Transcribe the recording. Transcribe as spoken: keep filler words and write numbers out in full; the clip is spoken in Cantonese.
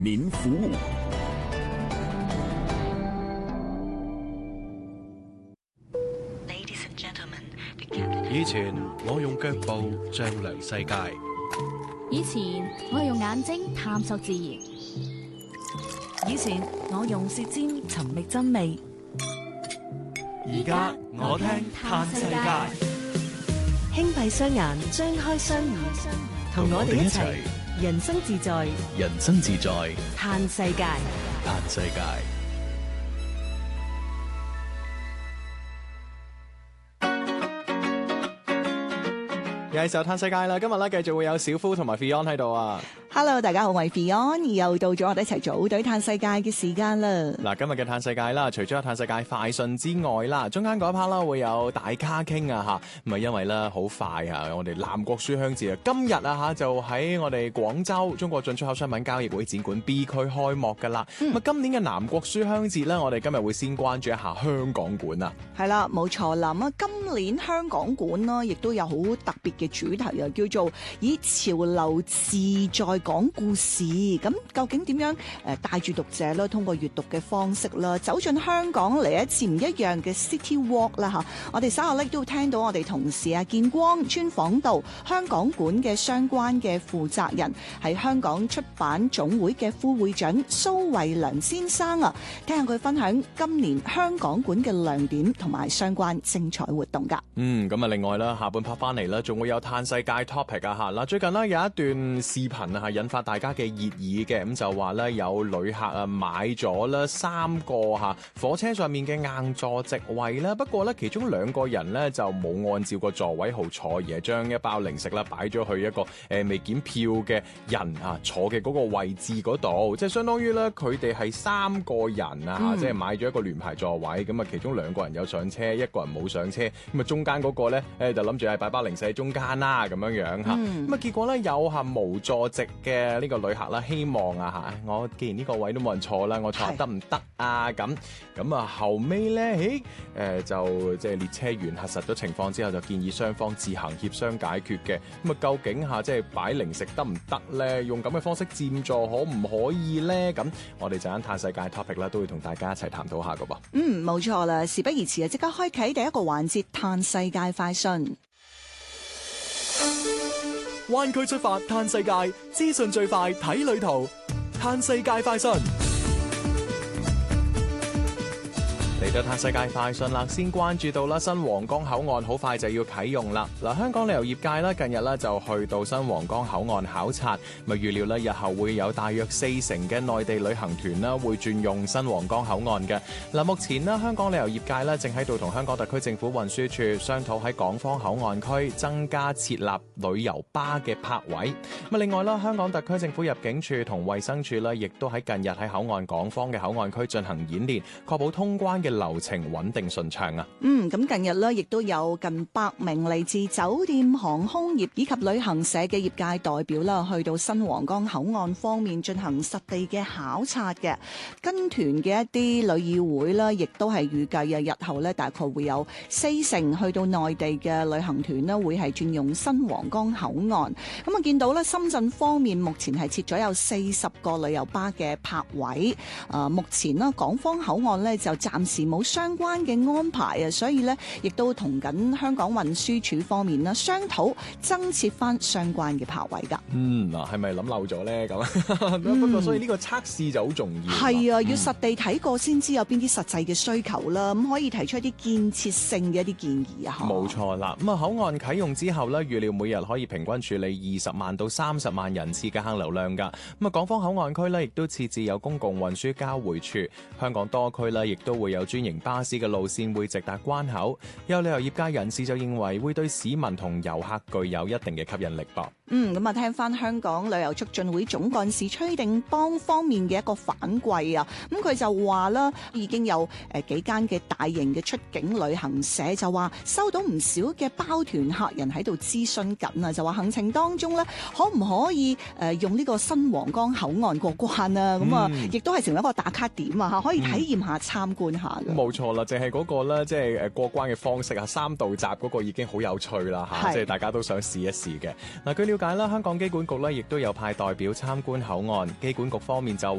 您服務。 以前我用腳步丈量世界， 以前我係用眼睛探索自然， 以前我用舌尖尋覓真理， 而家我聽嘆世界。 輕閉雙眼，張開雙耳，同我哋一齊人生自在， 人生自在， 嘆世界， 嘆世界。 又係時候嘆世界啦！今日咧繼續會有小夫同埋 Fion 喺度啊！ Hello， 大家好，我係 Fion， 又到咗我哋一齊組隊嘆世界嘅時間啦！ 嗱，今日嘅嘆世界啦，除咗有嘆世界快訊之外啦，中間嗰一 part 啦會有大家傾啊吓，咁啊因為咧好快啊，我哋南國書香節啊，今日啊吓就喺我哋廣州中國進出口商品交易會展館 B 區開幕噶啦。咁啊、嗯，今年嘅南國書香節咧，我哋今日會先關注一下香港館啊。 係啦，冇錯啦。咁啊，今年香港館啦，亦都有好特別嘅主題啊，叫做以潮流自在講故事。咁究竟點樣誒帶住讀者咧，通過閱讀嘅方式啦，走進香港嚟一次唔一樣嘅 City Walk 啦嚇！我哋稍後咧都會聽到我哋同事啊建光專訪到香港館嘅相關嘅負責人，係香港出版總會嘅副會長蘇慧良先生啊，聽下佢分享今年香港館嘅亮點同埋相關精彩活動㗎。 嗯，咁啊，另外啦，下半 part 翻嚟啦，仲會有嘆世界 topic 啊嚇！嗱，最近呢，有一段視頻啊，係引發大家嘅熱議嘅，咁就話咧有旅客啊買咗咧三個嚇火車上面嘅硬座席位啦，不過咧其中兩個人咧就冇按照個座位號坐，而係將一包零食啦擺咗去一個誒、呃、未檢票嘅人啊坐嘅嗰個位置嗰度，即係相當於咧佢哋係三個人啊，嗯、即係買咗一個聯排座位，咁啊其中兩個人有上車，一個人冇上車，咁啊中間嗰個咧誒就諗住係擺包零食喺中間啦咁樣樣嚇，咁啊、嗯、結果咧有下無座席嘅呢個旅客啦，希望啊嚇，我既然呢個位都冇人坐啦，我坐得唔得啊？咁咁啊後尾咧，誒誒、呃、就即係列車員核實咗情況之後，就建議雙方自行協商解決嘅。咁啊究竟嚇即係擺零食得唔得咧？用咁嘅方式佔座可唔可以咧？咁我哋陣間嘆世界 topic 啦，都會同大家一齊探討下噶噃。 嗯，冇錯啦，事不宜遲啊，即刻開啟第一個環節嘆世界快訊。 灣區出發嘆世界，資訊最快睇旅途，嘆世界快訊。 嚟到嘆世界快訊啦，先關注到啦，新皇崗口岸好快就要啟用啦。嗱，香港旅遊業界啦，近日咧就去到新皇崗口岸考察，咪預料咧日後會有大約四成嘅內地旅行團啦會轉用新皇崗口岸嘅。嗱，目前咧香港旅遊業界咧正喺度同香港特區政府運輸處商討喺港方口岸區增加設立旅遊巴嘅泊位。咁另外啦，香港特區政府入境處同衛生署咧，亦都喺近日喺口岸港方嘅口岸區進行演練，確保通關嘅流程穩定順暢啊！ 嗯，咁近日咧，亦都有近百名嚟自酒店、航空業以及旅行社嘅業界代表啦，去到新皇崗口岸方面進行實地嘅考察嘅。跟團嘅一啲旅議會啦，亦都係預計啊，日後咧大概會有四成去到內地嘅旅行團咧，會係轉用新皇崗口岸。咁啊，見到咧深圳方面目前係設咗有四十個旅遊巴嘅泊位。啊、呃，目前呢港方口岸咧就暫時冇相關嘅安排啊，所以咧亦都同緊香港運輸署方面啦商討增設翻相關嘅泊位噶。 嗯，嗱，係咪諗漏咗咧？咁不過所以呢個測試就好重要。 係啊， 嗯、 要實地睇過先知有邊啲實際嘅需求啦，咁可以提出一啲建設性嘅一啲建議啊。 冇錯啦，咁啊口岸啟用之後咧，預料每日可以平均處理二十萬到三十萬人次嘅客流量噶。咁啊，港方口岸區咧亦都設置有公共運輸交匯處，香港多區咧亦都會有專營巴士嘅路線會直達關口。有旅遊業界人士就認為會對市民同遊客具有一定嘅吸引力噃。 嗯，咁啊，聽翻香港旅遊促進會總幹事崔定邦方面嘅一個反饋啊，咁佢就話啦，已經有誒幾間嘅大型嘅出境旅行社就話收到唔少嘅包團客人喺度諮詢緊啊，就話行程當中咧可唔可以誒用呢個新皇崗口岸過關啊？咁啊、嗯，亦都係成為一個打卡點啊，嚇可以體驗下、嗯、參觀下嘅。冇錯啦，淨係嗰個咧，即係誒過關嘅方式啊，三道閘嗰個已經好有趣啦嚇，即係大家都想試一試嘅。嗱，據了解啦，香港機管局咧亦都有派代表參觀口岸，機管局方面就